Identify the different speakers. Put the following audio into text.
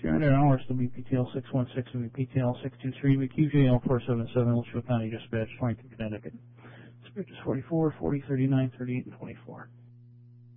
Speaker 1: 300 hours to BPTL 616 and BPTL 623, BQJL 477, Litchfield County Dispatch, Torrington, Connecticut. Dispatches 44, 40, 39, 38, and 24.